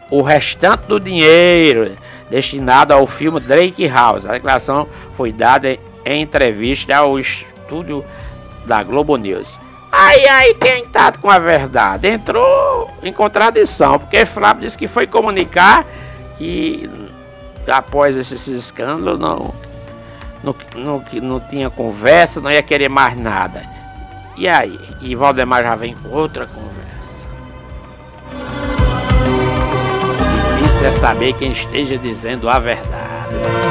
o restante do dinheiro destinado ao filme Drake House. A declaração foi dada em entrevista ao estúdio da Globo News. Aí quem tá com a verdade entrou em contradição, porque Flávio disse que foi comunicar que após esses escândalos não tinha conversa, não ia querer mais nada. E aí? E Valdemar já vem com outra conversa. Difícil é saber quem esteja dizendo a verdade.